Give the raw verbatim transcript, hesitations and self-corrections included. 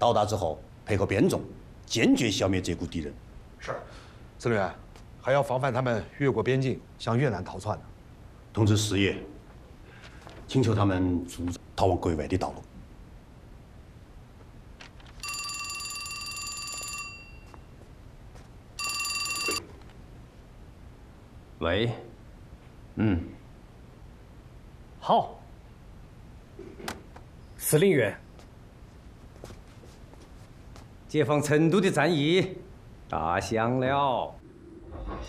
到达之后配合边众，坚决消灭这股敌人。 是，司令员，还要防范他们越过边境向越南逃窜呢。 通知师爷，请求他们阻止逃往国外的道路。 喂，嗯， 好，司令员， 解放成都的战役打响了。